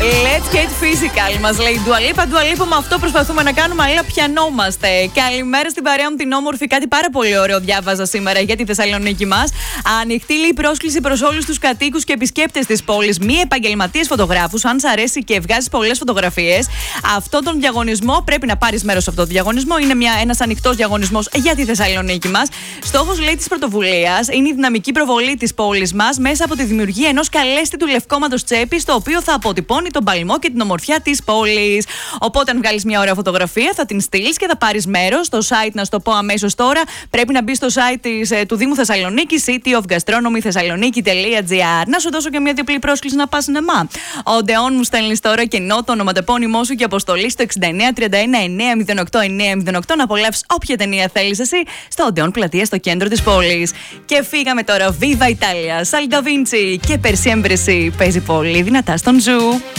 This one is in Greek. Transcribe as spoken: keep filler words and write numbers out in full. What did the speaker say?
Let's get physical, μας λέει Dua Lipa. Dua Lipa, με αυτό προσπαθούμε να κάνουμε, αλλά πιανόμαστε. Καλημέρα στην παρέα μου την όμορφη. Κάτι πάρα πολύ ωραίο διάβαζα σήμερα για τη Θεσσαλονίκη μας. Ανοιχτή λέει πρόσκληση προς όλους τους κατοίκους και επισκέπτες της πόλης, μη επαγγελματίες φωτογράφους. Αν σ' αρέσει και βγάζεις πολλές φωτογραφίες, αυτόν τον διαγωνισμό πρέπει να πάρεις μέρος σε αυτό το διαγωνισμό. Είναι μια, ένας ανοιχτός διαγωνισμός για τη Θεσσαλονίκη μας. Στόχος λέει της πρωτοβουλίας είναι η δυναμική προβολή της πόλης μας μέσα από τη δημιουργία ενός καλέσθητου λευκόματος τσέπης, το οποίο θα αποτυπώνει τον παλμό και την ομορφιά της πόλης. Οπότε, αν βγάλεις μια ωραία φωτογραφία, θα την στείλεις και θα πάρεις μέρος. Στο site, να σου το πω αμέσως τώρα, πρέπει να μπεις στο site της, ε, του Δήμου Θεσσαλονίκη, city of gastronomy thessaloniki τελεία gr. Να σου δώσω και μια διπλή πρόσκληση να πας σινεμά. Ο Ντεόν μου στέλνει τώρα κενό το ονοματεπώνυμό σου και αποστολή στο εξήντα εννέα τριάντα ένα εννέα μηδέν οκτώ εννέα μηδέν οκτώ να απολαύσεις όποια ταινία θέλεις εσύ στο Ντεόν πλατεία στο κέντρο της πόλης. Και φύγαμε τώρα. Viva Italia, Salda Vinci και Persiembresi παίζει πολύ δυνατά στον Ζου.